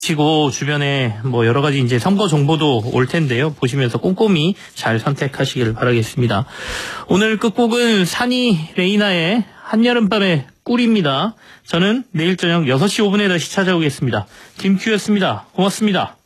치고 주변에 뭐 여러 가지 이제 선거 정보도 올 텐데요. 보시면서 꼼꼼히 잘 선택하시길 바라겠습니다. 오늘 끝곡은 산이 레이나의 한여름밤의 꿀입니다. 저는 내일 저녁 6시 5분에 다시 찾아오겠습니다. 김큐였습니다. 고맙습니다.